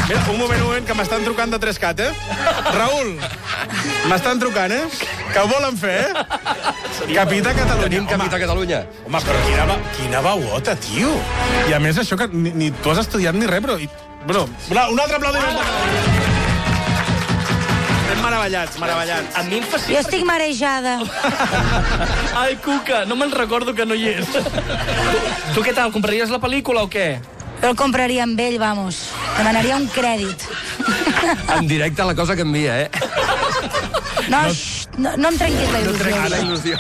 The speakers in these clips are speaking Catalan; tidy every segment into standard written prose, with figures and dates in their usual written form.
Mira, un moment, que m'estan trucant de 3CAT, Raül, m'estan trucant, Que ho volen fer, Capità Catalunya. Tenim Capità Catalunya. Home, però quina veuota, tio. I a més, això que ni tu has estudiat ni res, però... Bueno, un altre aplaudiment. Estem meravellats. A mi em fa Jo estic marejada. Ai, Cuca, no me'n recordo que no hi és. Tu què tal, compraries la pel·lícula o què? Jo el compraria amb ell, vamos. Demanaria un crèdit. En directe la cosa canvia, No em trenquis la il·lusió. La il·lusió.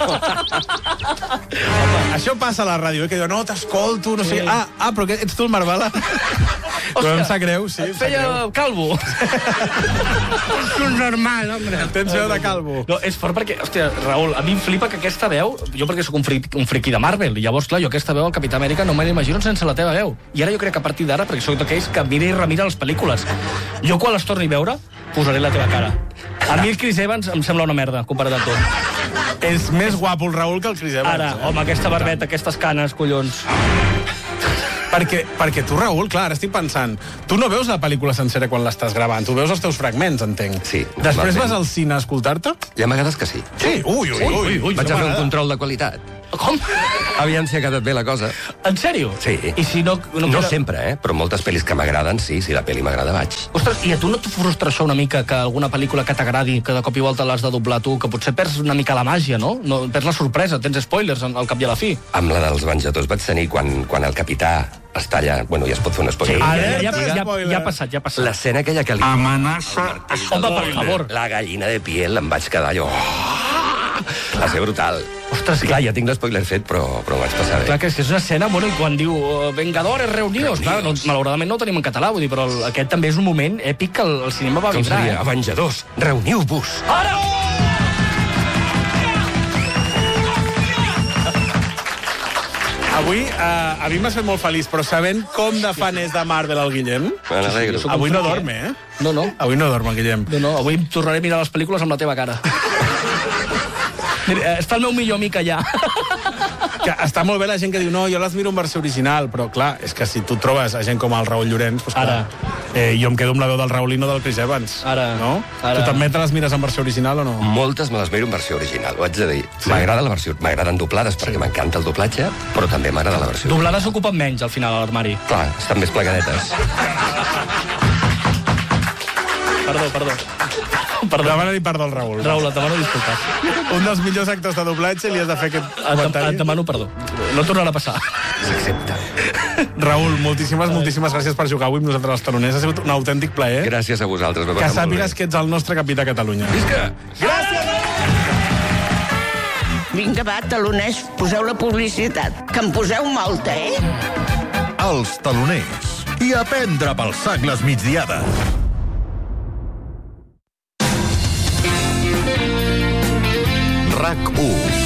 Això passa a la ràdio, que diu, no, t'escolto, no sé... Però ets tu el Marvala? Però em sap greu, sí. Feia calvo. És un normal, home. Tens veu de calvo. No, és fort perquè, hòstia, Raül, a mi em flipa que aquesta veu... Jo perquè sóc un friqui de Marvel, i llavors, clar, jo aquesta veu, el Capità Amèrica, no me l'imagino sense la teva veu. I ara jo crec que a partir d'ara, perquè sóc d'aquells que mira i remira les pel·lícules, jo quan les torni a veure, posaré la teva cara. A mi el Chris Evans em sembla una merda, comparat amb tot. És més guapo el Raül que el Chris Evans. Ara, home, aquesta barbeta, aquestes canes, collons. Perquè tu, Raül, clar, ara estic pensant, tu no veus la pel·lícula sencera quan l'estàs gravant, tu veus els teus fragments, entenc. Sí. Després vas al cine a escoltar-te? Hi ha vegades que sí. Sí? Ui. Vaig a fer un control de qualitat. Com? Aviam si ha quedat bé la cosa. En sèrio? Sí. I si no... No sempre, però moltes pel·lis que m'agraden, sí, si la pel·li m'agrada vaig. Ostres, i a tu no et frustra això una mica, que alguna pel·lícula que t'agradi, que de cop i volta l'has de doblar tu, que potser perds una mica la màgia, no? Perds la sorpresa, tens spoilers al cap i a la fi. Amb la dels Venjadors vaig tenir quan el capità es talla... Bueno, ja es pot fer un spoiler. Ja ha passat. L'escena aquella que li... Amenaça... Home, per favor. La gallina de piel, em vaig quedar allò... Va ser brutal. Ostres, clar, ja tinc l'espoiler fet, però ho vaig passar bé. Clar, que és una escena, bueno, i quan diu Vengadores reunidos, clar, no, malauradament no ho tenim en català, vull dir, però aquest també és un moment èpic que el cinema va vibrar. Com seria? Venjadors, reuniu-vos! Ara! Avui, a mi m'has fet molt feliç, però sabent com de fan és de Marvel el Guillem, Me n'alegro. avui no dorme, No. Avui no dorme el Guillem. No, avui em tornaré a mirar les pel·lícules amb la teva cara. Mira, està el meu millor amic allà. Que està molt bé la gent que diu, no, jo les miro en versió original, però clar, és que si tu trobes a gent com el Raül Llorenç, doncs clar, jo em quedo amb la veu del Raül i no del Chris Evans. No? Tu també te les mires en versió original o no? Moltes me les miro en versió original, ho haig de dir. M'agrada la versió, m'agraden doblades perquè m'encanta el doblatge, però també m'agrada la versió. Doblades s'ocupen menys, al final, a l'armari. Clar, estan més plegadetes. Perdó. Demana dir perdó al Raül. Raül, et demano disculpes. Un dels millors actors de doblatge li has de fer aquest comentari. Et demano perdó. No tornarà a passar. S'accepta. Raül, moltíssimes gràcies per jugar avui amb nosaltres als taloners. Ha sigut un autèntic plaer. Gràcies a vosaltres. Que sàpigues que ets el nostre Capità Catalunya. Visca! Gràcies! Vinga, va, taloners, poseu la publicitat, que em poseu molta, Els taloners. I a prendre pel sac les migdiades. RAC1.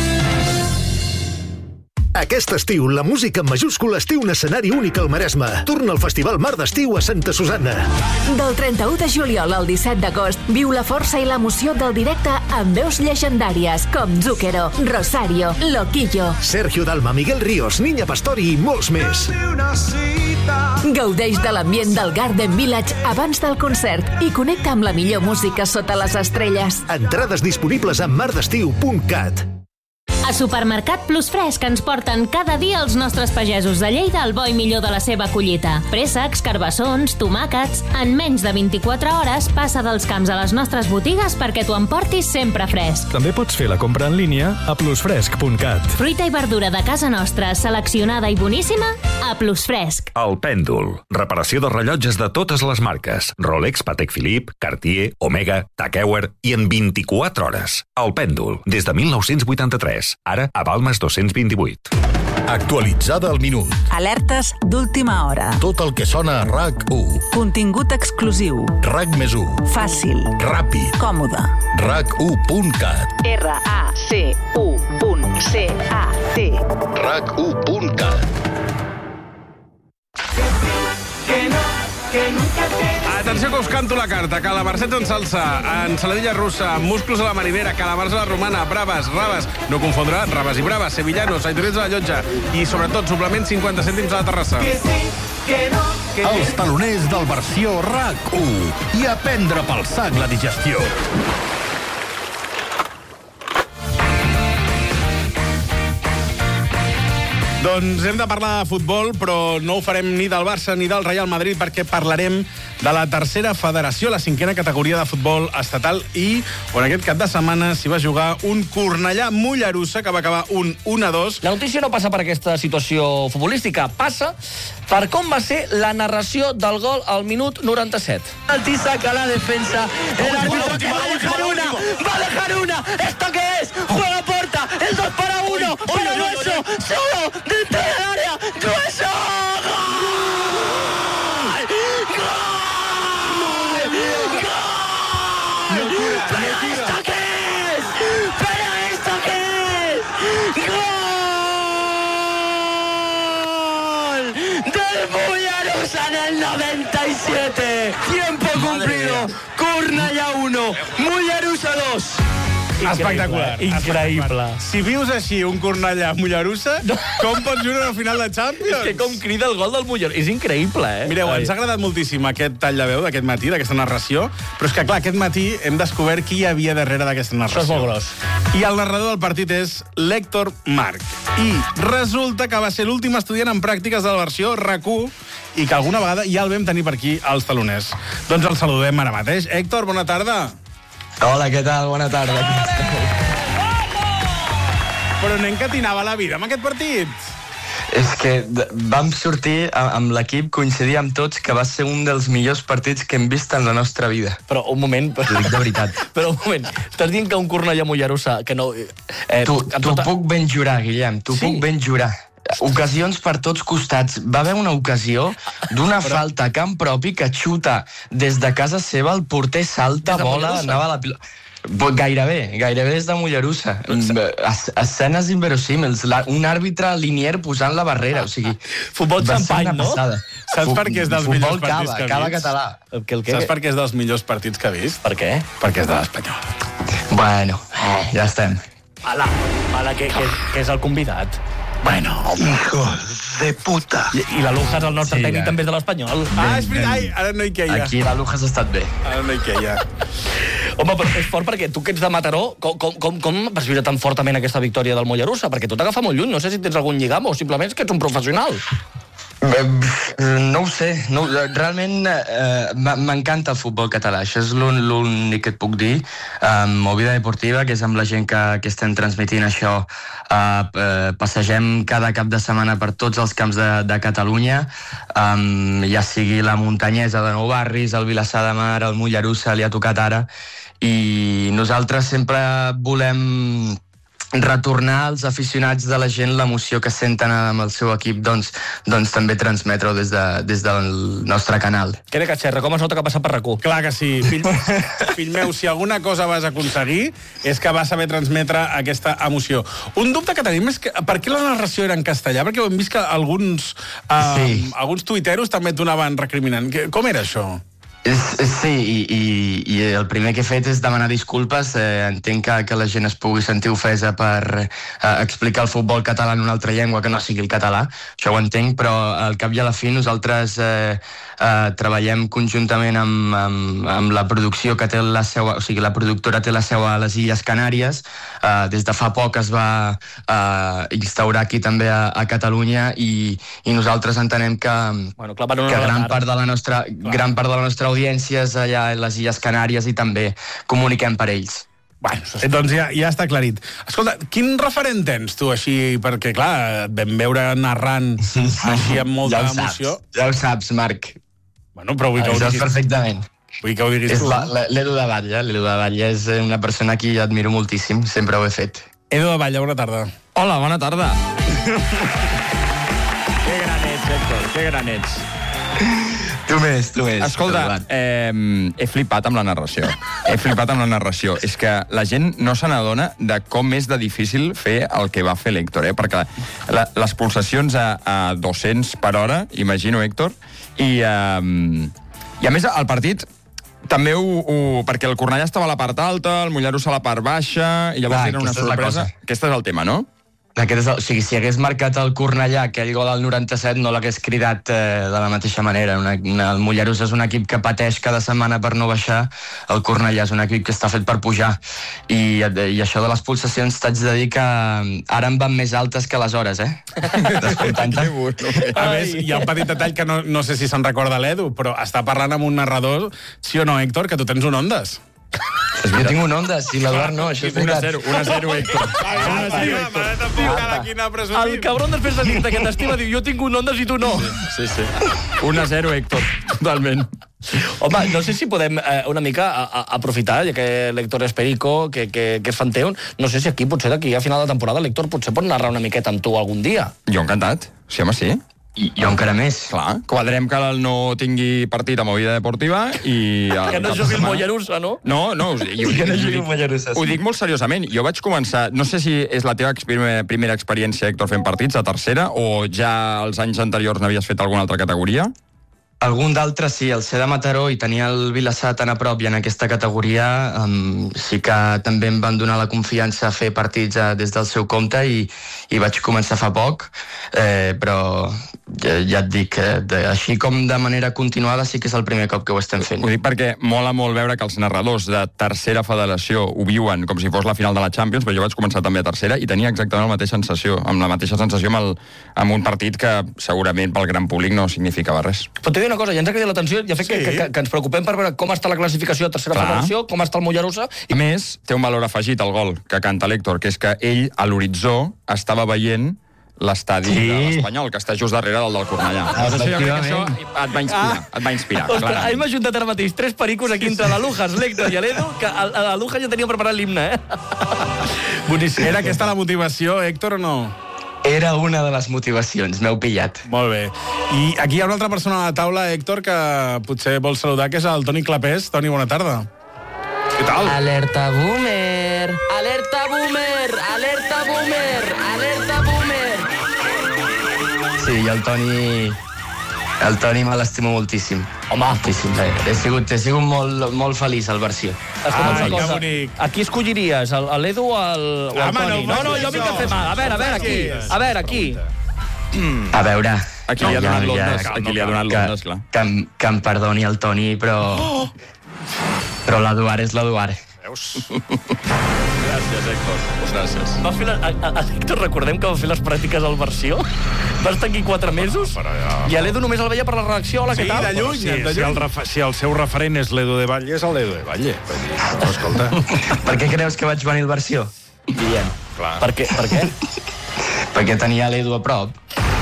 Aquest estiu, la música en majúscules té un escenari únic al Maresme. Torna al Festival Mar d'Estiu a Santa Susanna. Del 31 de juliol al 17 d'agost, viu la força i l'emoció del directe amb veus llegendàries com Zúquero, Rosario, Loquillo, Sergio Dalma, Miguel Ríos, Niña Pastori i molts més. Gaudeix de l'ambient del Garden Village abans del concert i connecta amb la millor música sota les estrelles. Entrades disponibles a mardestiu.cat. A Supermercat Plus Fresc ens porten cada dia els nostres pagesos de Lleida al bo i millor de la seva collita. Préssecs, carbassons, tomàquets... En menys de 24 hores passa dels camps a les nostres botigues perquè t'ho emportis sempre fresc. També pots fer la compra en línia a plusfresc.cat. Fruita i verdura de casa nostra, seleccionada i boníssima, a Plus Fresc. El Pèndol. Reparació de rellotges de totes les marques. Rolex, Patek Philippe, Cartier, Omega, Tag Heuer i en 24 hores. El Pèndol. Des de 1983. Ara a Balmes 228. Actualitzada al minut. Alertes d'última hora. Tot el que sona a RAC1. Contingut exclusiu. RAC+1. Fàcil. Ràpid. Còmode. RAC1.cat. RAC1.cat. RAC1.cat. Atenció que us canto la carta. Calamarsets en salsa, ensaladilla russa, musclos a la marinera, calabars a la romana, braves, raves, no confondre raves i braves, sevillanos, aitorets a la llotja i, sobretot, suplement 50 cèntims a la terrassa. Que sí, que no. Els taloners del versió RAC1 i a prendre pel sac la digestió. Doncs hem de parlar de futbol, però no ho farem ni del Barça ni del Real Madrid, perquè parlarem de la tercera federació, la 5a categoria de futbol estatal, i on aquest cap de setmana s'hi va jugar un Cornellà-Mollerussa, que va acabar un 1-2. La notícia no passa per aquesta situació futbolística, passa per com va ser la narració del gol al minut 97. Alti saca la defensa, el árbitro que va a dejar una, ¿esto qué es? Juega Porta, el 2-1, para Grueso, solo, dentro del área, Grueso, ¡gol! ¿Pero esto qué es? ¡Gol! Del Mollerussa en el 97. Tiempo cumplido. Cornellà 1, Mollerussa 2. Espectacular. Increïble. Si vius així un Cornellà-Mollerussa, com pots viure una final de Champions? És que com crida el gol del Mollerussa. És increïble, Mireu, ens ha agradat moltíssim aquest tall de veu d'aquest matí, d'aquesta narració, però és que, clar, aquest matí hem descobert qui hi havia darrere d'aquesta narració. Això és molt gros. I el narrador del partit és l'Héctor Marc. I resulta que va ser l'últim estudiant en pràctiques de la versió RAC1 i que alguna vegada ja el vam tenir per aquí als taloners. Doncs el saludem ara mateix. Héctor, bona tarda. Hola, què tal? Bona tarda. Però nen que t'anava la vida amb aquest partit. És que vam sortir amb l'equip, coincidíem tots que va ser un dels millors partits que hem vist en la nostra vida. Però un moment... Ho dic de veritat. Però un moment, estàs dient que un Cornellà-Mollerussa que no... T'ho puc ben jurar, Guillem, t'ho puc ben jurar. Ocasions per tots costats. Va haver una ocasió d'una falta a camp propi que xuta des de casa seva, el porter salta, vola, anava a la pilota. Gairebé des de Mollerussa. Escenes inverosímils. Un àrbitre linier posant la barrera. O sigui, futbol xampany, no? Saps per què és dels millors partits que ha vist? Cava català. Saps per què és dels millors partits que ha vist? Per què? Perquè és de l'Espanyol. Bueno, ja estem. Ala, que és el convidat. Bueno, hijo de puta. I la Lujas, el nostre tècnic, també és de l'Espanyol. És veritat. Ai, ara no hi queia. Aquí la Lujas ha estat bé. Ara no hi queia. Home, però és fort perquè tu que ets de Mataró, com vas viure tan fortament aquesta victòria del Mollerussa? Perquè tu t'agafa molt lluny, no sé si tens algun lligam o simplement és que ets un professional. No ho sé, realment m'encanta el futbol català, això és l'únic que et puc dir. Movida Deportiva, que és amb la gent que estem transmitint això, passegem cada cap de setmana per tots els camps de Catalunya, ja sigui la Muntanyesa de Nou Barris, el Vilassar de Mar, el Mollerussa, li ha tocat ara, i nosaltres sempre volem retornar als aficionats de la gent l'emoció que senten amb el seu equip, doncs també transmetre-ho des del nostre canal. Què de catxerra, com es nota que passa per RAC1? Clar que sí. Fill meu, si alguna cosa vas aconseguir és que vas saber transmetre aquesta emoció. Un dubte que tenim és que per què la narració era en castellà? Perquè ho hem vist que alguns tuiteros també t'ho anaven recriminant. Com era això? Sí, i el primer que he fet és demanar disculpes. Entenc que la gent es pugui sentir ofesa per explicar el futbol català en una altra llengua que no sigui el català. Això ho entenc, però al cap i a la fi nosaltres treballem conjuntament amb la producció que té la seu, o sigui, la productora té la seu a les Illes Canàries. Des de fa poc es va instaurar aquí també a Catalunya i nosaltres entenem que gran part de la nostra audiència és allà a les Illes Canàries i també comuniquem per ells. Bueno, doncs ja està aclarit. Escolta, quin referent tens tu així? Perquè, clar, et vam veure narrant així amb molta emoció. Ja ho saps, Marc. Bueno, però vull que ho diguis. Ho saps perfectament. Vull que ho diguis tu. És l'Edu de Batlle. L'Edu de Batlle és una persona que jo admiro moltíssim. Sempre ho he fet. Edu de Batlle, bona tarda. Hola, bona tarda. Que gran ets, Héctor, que gran ets. Tu més. Escolta, he flipat amb la narració. És que la gent no se n'adona de com és de difícil fer el que va fer l'Héctor, perquè les pulsacions a 200 per hora, imagino, Héctor, i a més el partit també perquè el Cornellà estava a la part alta, el Mollerussa a la part baixa, i llavors era una sorpresa. Aquest és el tema, no? O sigui, si hagués marcat el Cornellà aquell gol al 97 no l'hagués cridat de la mateixa manera. El Mollerussa és un equip que pateix cada setmana per no baixar, el Cornellà és un equip que està fet per pujar, i això de les pulsacions t'haig de dir que ara em van més altes que aleshores, descomptant-te. A més, hi ha un petit detall que no sé si se'n recorda l'Edu, però està parlant amb un narrador, sí o no, Héctor, que tu tens un Ondas? Jo tinc un Ondas, i l'Eduard no, això és veritat. 1-0, Héctor. El cabron després de dir que t'estima diu, jo tinc un Ondas i tu no. Sí. 1-0, Héctor, totalment. Home, no sé si podem una mica aprofitar, ja que l'Héctor és perico, que és fanteon, no sé si aquí, potser d'aquí a final de temporada, l'Héctor potser pot narrar una miqueta amb tu algun dia. Jo encantat, sí, home, sí. I jo encara més. Clar, quadrem que el no tingui partit a Movida Deportiva i... Que no jugui el Mollerussa, no? No, ho dic molt seriosament. Jo vaig començar, no sé si és la teva primera experiència, Héctor, fent partits a tercera, o ja els anys anteriors n'havies fet alguna altra categoria? Algun d'altre sí, el ser de Mataró i tenir el Vilassar tan a prop i en aquesta categoria sí que també em van donar la confiança a fer partits des del seu compte i vaig començar fa poc, però ja et dic, així com de manera continuada sí que és el primer cop que ho estem fent. Ho dic perquè mola molt veure que els narradors de tercera federació ho viuen com si fos la final de la Champions, però jo vaig començar també a tercera i tenia exactament la mateixa sensació amb un partit que segurament pel gran públic no significava res. Però t'he dit una cosa, ja ens ha cridat l'atenció, ja fet que ens preocupem per veure com està la classificació de tercera federació, com està el Mollerussa. A més, té un valor afegit al gol que canta l'Héctor, que és que ell, a l'horitzó, estava veient l'estadi de l'Espanyol, que està just darrere del Cornellà. Això et va inspirar. Ostres, hem ajuntat ara mateix 3 pericos aquí entre l'Alujas, l'Héctor i l'Edu, que l'Alujas ja tenia preparat l'himne, Boníssim. Era aquesta la motivació, Héctor, o no? Era una de les motivacions, m'heu pillat. Molt bé. I aquí hi ha una altra persona a la taula, Héctor, que potser vol saludar, que és el Toni Clapés. Toni, bona tarda. Què tal? Alerta boomer! Alerta boomer! Alerta boomer! Alerta boomer! Sí, i el Toni me l'estimo moltíssim. Home! Moltíssim. He sigut molt feliç al Versió. Que bonic. A qui escolliries, l'Edu o el Toni? No, jo vinc a fer mal. A veure, aquí. A veure... A qui li ha donat l'Ondas, clar. Que em perdoni el Toni, però l'Eduard és l'Eduard. Veus? Gràcies, Héctor. Gràcies. Héctor, recordem que va fer les pràctiques al Versió. Va estar aquí 4 mesos i l'Edu només el veia per la redacció. Hola, què tal? Sí, de lluny. Si el seu referent és l'Edu de Valle, és l'Edu de Valle. No, escolta. Per què creus que vaig venir al Versió? Guillem. Per què? Perquè tenia l'Edu a prop.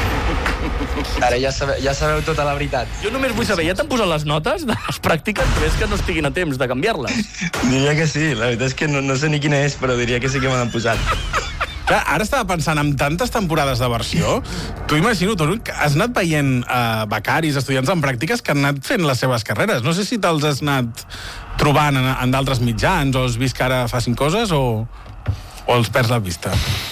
Ara ja sabeu tota la veritat. Jo només vull saber, ja t'han posat les notes de les pràctiques, però és que no estiguin a temps de canviar-les. Diria que sí, la veritat és que no sé ni quina és, però diria que sí que me l'han posat. Clar, ara estava pensant, amb tantes temporades de Versió, tu imagino, que has anat veient becaris, estudiants en pràctiques que han anat fent les seves carreres. No sé si te'ls has anat trobant en d'altres mitjans, o has vist que ara facin coses, o els perds la vista.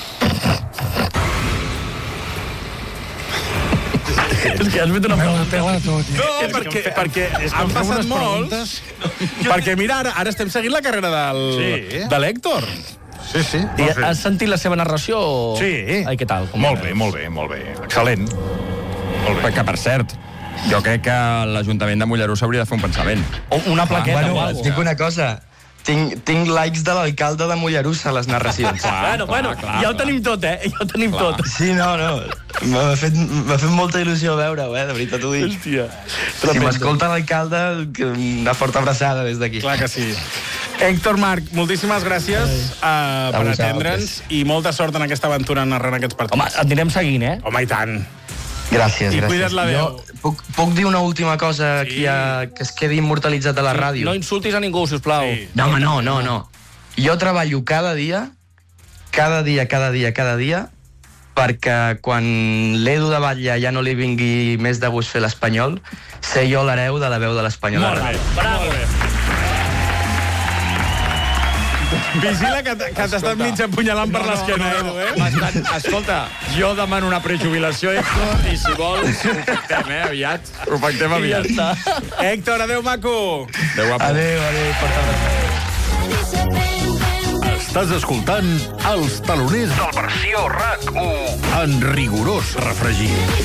És que has fet una pregunta. No, perquè han passat molts. Perquè mira, ara estem seguint la carrera de l'Héctor. Sí. I has sentit la seva narració? Sí. Ai, què tal? Molt bé. Excel·lent. Que, per cert, jo crec que l'Ajuntament de Mollerussa hauria de fer un pensament. Una plaqueta. Bueno, dic una cosa. Tinc likes de l'alcalde de Mollerussa a les narracions. Bueno, ja ho tenim tot, Ja ho tenim tot. Sí, no. M'ha fet molta il·lusió veure-ho, de veritat ho dic. Hòstia. Si m'escolta l'alcalde, una forta abraçada des d'aquí. Clar que sí. Héctor Marc, moltíssimes gràcies per atendre'ns i molta sort en aquesta aventura narrant aquests partits. Home, et anirem seguint, Home, i tant. Gràcies. I cuida't la veu. Puc dir una última cosa aquí que es quedi immortalitzat a la ràdio? No insultis a ningú, sisplau. No, home, no. Jo treballo cada dia, perquè quan l'Edu de Batlle ja no li vingui més de gust fer l'Espanyol, ser jo l'hereu de la veu de l'Espanyol. Molt bé, bravo. Vigila que t'estàs mig apunyalant per l'esquena, Edu, Escolta, jo demano una prejubilació, Héctor, i si vols, ho pactem, aviat. Ho pactem aviat. Ja està. Héctor, adéu, maco. Adéu, guapo. Adéu, porta Estàs escoltant Els Taloners del Versió RAC1 en rigorós refregit.